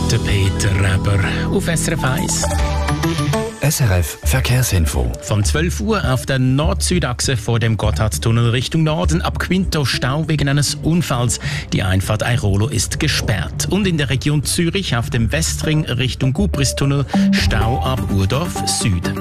Der Peter Reber auf SRF 1. SRF Verkehrsinfo. Von 12 Uhr auf der Nord-Süd-Achse vor dem Gotthardtunnel Richtung Norden ab Quinto Stau wegen eines Unfalls. Die Einfahrt Airolo ist gesperrt. Und in der Region Zürich auf dem Westring Richtung Gubristunnel Stau ab Urdorf Süden.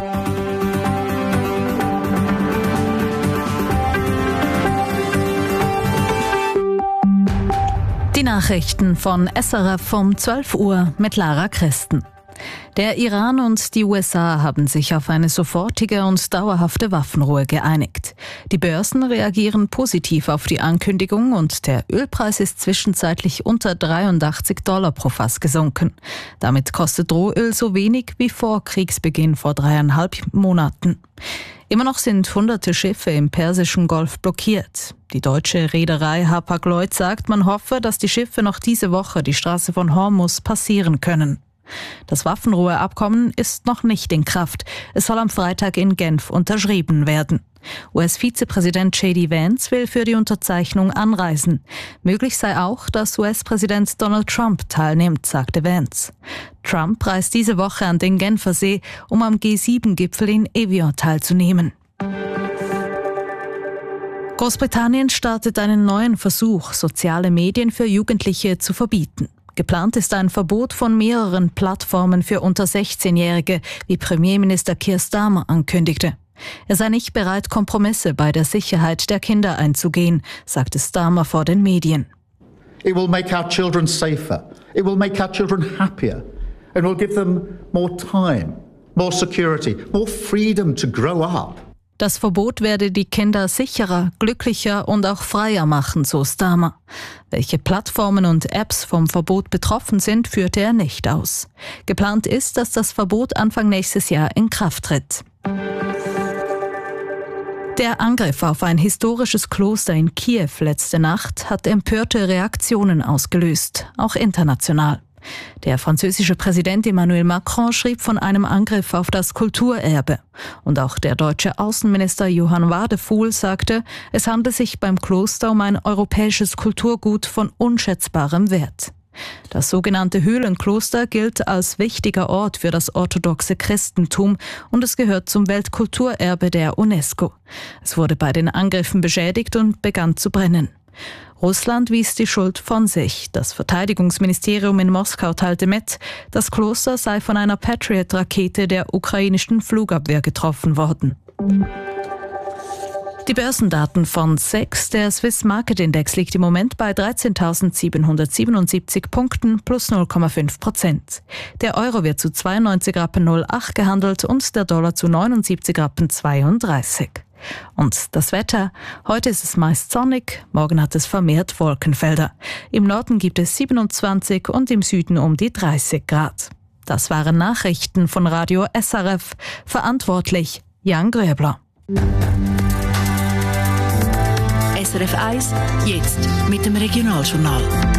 Die Nachrichten von SRF um 12 Uhr mit Lara Christen. Der Iran und die USA haben sich auf eine sofortige und dauerhafte Waffenruhe geeinigt. Die Börsen reagieren positiv auf die Ankündigung und der Ölpreis ist zwischenzeitlich unter $83 pro Fass gesunken. Damit kostet Rohöl so wenig wie vor Kriegsbeginn vor 3,5 Monaten. Immer noch sind hunderte Schiffe im Persischen Golf blockiert. Die deutsche Reederei Hapag-Lloyd sagt, man hoffe, dass die Schiffe noch diese Woche die Straße von Hormuz passieren können. Das Waffenruheabkommen ist noch nicht in Kraft. Es soll am Freitag in Genf unterschrieben werden. US-Vizepräsident J.D. Vance will für die Unterzeichnung anreisen. Möglich sei auch, dass US-Präsident Donald Trump teilnimmt, sagte Vance. Trump reist diese Woche an den Genfersee, um am G7-Gipfel in Evian teilzunehmen. Großbritannien startet einen neuen Versuch, soziale Medien für Jugendliche zu verbieten. Geplant ist ein Verbot von mehreren Plattformen für unter 16-Jährige, wie Premierminister Keir Starmer ankündigte. Er sei nicht bereit, Kompromisse bei der Sicherheit der Kinder einzugehen, sagte Starmer vor den Medien. It will make our children safer. It will make our children happier. And will give them more time, more security, more freedom to grow up. Das Verbot werde die Kinder sicherer, glücklicher und auch freier machen, so Starmer. Welche Plattformen und Apps vom Verbot betroffen sind, führte er nicht aus. Geplant ist, dass das Verbot Anfang nächstes Jahr in Kraft tritt. Der Angriff auf ein historisches Kloster in Kiew letzte Nacht hat empörte Reaktionen ausgelöst, auch international. Der französische Präsident Emmanuel Macron schrieb von einem Angriff auf das Kulturerbe. Und auch der deutsche Außenminister Johann Wadefuhl sagte, es handle sich beim Kloster um ein europäisches Kulturgut von unschätzbarem Wert. Das sogenannte Höhlenkloster gilt als wichtiger Ort für das orthodoxe Christentum und es gehört zum Weltkulturerbe der UNESCO. Es wurde bei den Angriffen beschädigt und begann zu brennen. Russland wies die Schuld von sich. Das Verteidigungsministerium in Moskau teilte mit, das Kloster sei von einer Patriot-Rakete der ukrainischen Flugabwehr getroffen worden. Die Börsendaten von SEX, der Swiss Market Index, liegt im Moment bei 13.777 Punkten plus 0,5%. Der Euro wird zu 92,08 Rappen gehandelt und der Dollar zu 79,32 Rappen. Und das Wetter? Heute ist es meist sonnig, morgen hat es vermehrt Wolkenfelder. Im Norden gibt es 27 und im Süden um die 30 Grad. Das waren Nachrichten von Radio SRF. Verantwortlich Jan Gröbler. SRF 1, jetzt mit dem Regionaljournal.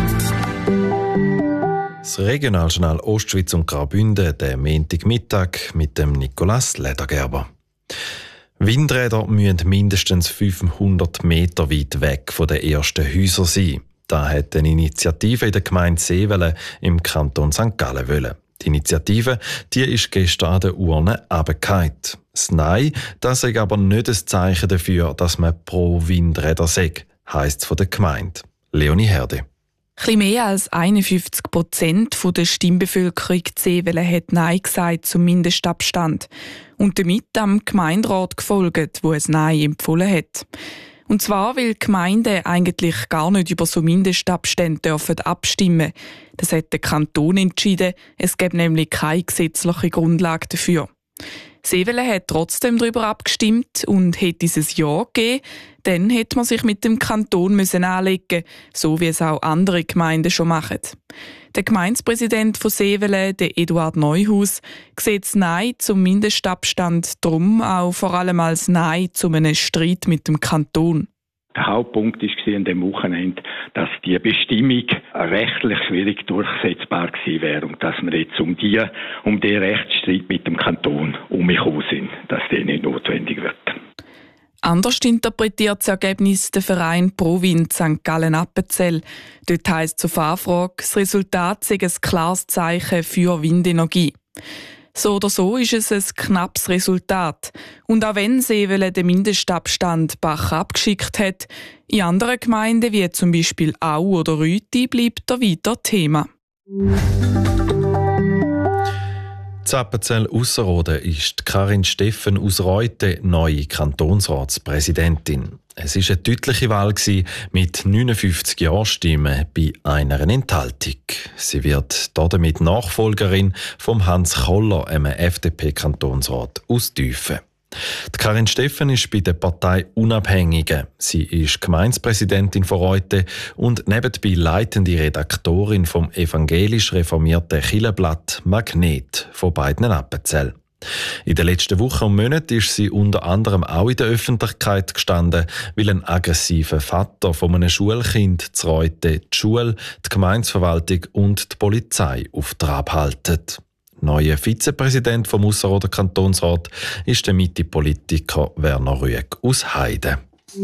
Das Regionaljournal Ostschweiz und Graubünden, der Montagmittag mit dem Nicolas Ledergerber. Windräder müssen mindestens 500 Meter weit weg von den ersten Häusern sein. Da hat eine Initiative in der Gemeinde Seewelle im Kanton St. Gallen wollen. Die Initiative, die ist gestern an der Urne runtergefallen. Das Nein, das ist aber nicht ein Zeichen dafür, dass man pro Windräder sei, heisst es von der Gemeinde. Leonie Herde. Etwas mehr als 51% der Stimmbevölkerung Seewelle hat Nein gesagt zum Mindestabstand und damit am Gemeinderat gefolgt, wo es Nein empfohlen hat. Und zwar, weil die Gemeinden eigentlich gar nicht über so Mindestabstände dürfen abstimmen. Das hat der Kanton entschieden. Es gibt nämlich keine gesetzliche Grundlage dafür. Seewelle hat trotzdem darüber abgestimmt und hätte es ein Ja gegeben, dann hätte man sich mit dem Kanton anlegen müssen, so wie es auch andere Gemeinden schon machen. Der Gemeindepräsident von Seewelle, der Eduard Neuhaus, sieht das Nein zum Mindestabstand darum auch vor allem als Nein zu einem Streit mit dem Kanton. Der Hauptpunkt war an dem Wochenende, dass die Bestimmung rechtlich schwierig durchsetzbar gewesen wäre und dass wir jetzt um den Rechtsstreit mit dem Kanton umgekommen sind, dass der nicht notwendig wird. Anders interpretiert das Ergebnis der Verein Prowind St. Gallen-Appenzell. Dort heisst es auf Anfrage, das Resultat sei ein klares Zeichen für Windenergie. So oder so ist es ein knappes Resultat. Und auch wenn Seewelle den Mindestabstand Bach abgeschickt hat, in anderen Gemeinden wie zum Beispiel Au oder Rüti bleibt er weiter Thema. In Appenzell-Ausserrhoden ist Karin Steffen aus Reute neue Kantonsratspräsidentin. Es war eine deutliche Wahl mit 59 Ja-Stimmen bei einer Enthaltung. Sie wird damit Nachfolgerin von Hans Koller, einem FDP-Kantonsrat aus Tüfen. Die Karin Steffen ist bei der Partei Unabhängige. Sie ist Gemeindepräsidentin von Reute und nebenbei leitende Redaktorin vom evangelisch reformierten Kirchenblatt Magnet von beiden Appenzell. In den letzten Wochen und Monaten ist sie unter anderem auch in der Öffentlichkeit gestanden, weil ein aggressiver Vater von einem Schulkind zu Reute die Schule, die Gemeindeverwaltung und die Polizei auf Trab halten. Neuer Vizepräsident vom Ausserrhoder Kantonsrat ist der Mitte-Politiker Werner Rüegg aus Heide.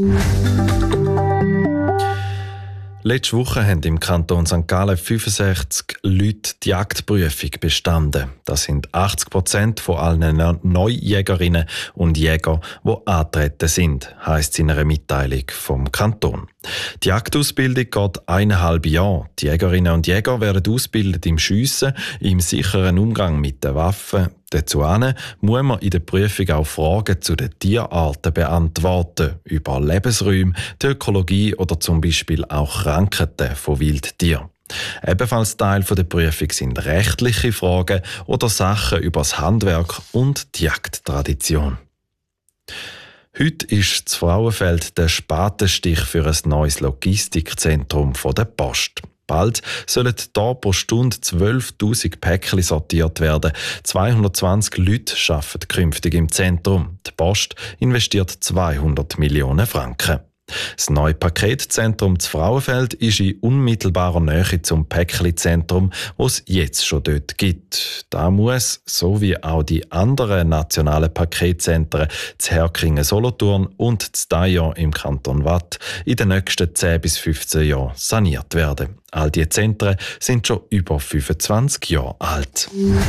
Letzte Woche haben im Kanton St. Gallen 65 Leute die Jagdprüfung bestanden. Das sind 80% von allen Neujägerinnen und Jäger, die angetreten sind, heisst es in einer Mitteilung vom Kanton. Die Jagdausbildung geht 1,5 Jahre. Die Jägerinnen und Jäger werden ausgebildet im Schiessen, im sicheren Umgang mit den Waffen. Dazu muss man in der Prüfung auch Fragen zu den Tierarten beantworten, über Lebensräume, die Ökologie oder zum Beispiel auch Krankheiten von Wildtieren. Ebenfalls Teil der Prüfung sind rechtliche Fragen oder Sachen über das Handwerk und die Jagdtradition. Heute ist das Frauenfeld der Spatenstich für ein neues Logistikzentrum der Post. Bald sollen hier pro Stunde 12'000 Päckchen sortiert werden. 220 Leute arbeiten künftig im Zentrum. Die Post investiert 200 Millionen Franken. Das neue Paketzentrum zu Frauenfeld ist in unmittelbarer Nähe zum Päckli-Zentrum, das es jetzt schon dort gibt. Da muss, so wie auch die anderen nationalen Paketzentren zu Herkringen-Solothurn und zu Daillon im Kanton Waadt in den nächsten 10 bis 15 Jahren saniert werden. All diese Zentren sind schon über 25 Jahre alt.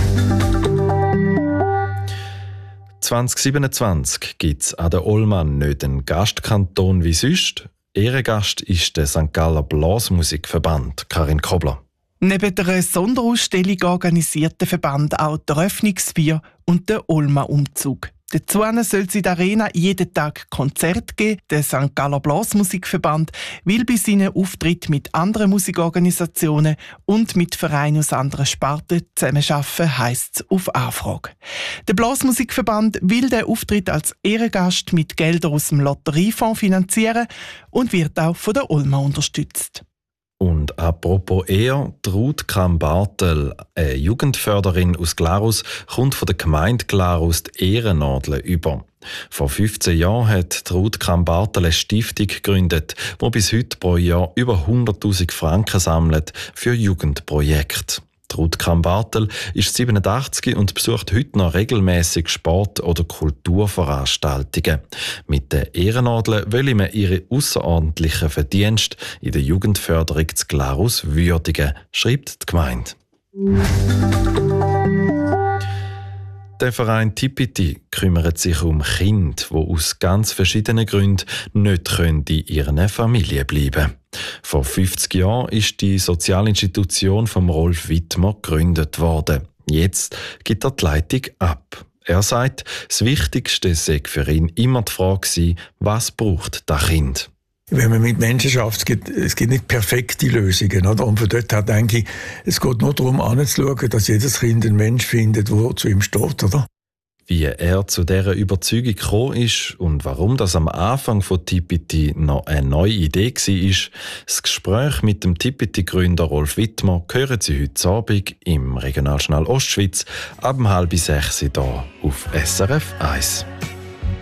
2027 gibt es an der Olma nicht einen Gastkanton wie sonst. Ehrengast ist der St. Galler Blasmusikverband. Karin Kobler. Neben der Sonderausstellung organisiert der Verband auch die Eröffnungsfeier und den Olma-Umzug. Dazu soll es in der Arena jeden Tag Konzert geben. Der St. Galler Blasmusikverband will bei seinen Auftritten mit anderen Musikorganisationen und mit Vereinen aus anderen Sparten zusammenarbeiten, heisst es auf Anfrage. Der Blasmusikverband will den Auftritt als Ehrengast mit Geldern aus dem Lotteriefonds finanzieren und wird auch von der Olma unterstützt. Und apropos Ehr, Ruth Krambartel, eine Jugendförderin aus Glarus, kommt von der Gemeinde Glarus die Ehrennadel über. Vor 15 Jahren hat Ruth Krambartel eine Stiftung gegründet, die bis heute pro Jahr über 100'000 Franken sammelt für Jugendprojekte. Ruth Krambartel ist 87 und besucht heute noch regelmäßig Sport- oder Kulturveranstaltungen. Mit der Ehrennadel will man ihre außerordentlichen Verdienste in der Jugendförderung zu Glarus würdigen, schreibt die Gemeinde. Der Verein Tipiti kümmert sich um Kinder, die aus ganz verschiedenen Gründen nicht in ihren Familien bleiben können. Vor 50 Jahren ist die Sozialinstitution von Rolf Wittmer gegründet worden. Jetzt gibt er die Leitung ab. Er sagt, das Wichtigste sei für ihn immer die Frage, was braucht das Kind? Wenn man mit Menschen schafft, es gibt nicht perfekte Lösungen. Oder? Und von dort her denke ich, es geht nur darum, anzuschauen, dass jedes Kind einen Mensch findet, der zu ihm steht. Oder? Wie er zu dieser Überzeugung gekommen ist und warum das am Anfang von Tipiti noch eine neue Idee war, das Gespräch mit dem Tipiti-Gründer Rolf Wittmer hören Sie heute Abend im Regionaljournal Ostschweiz ab 5:30 hier auf SRF 1.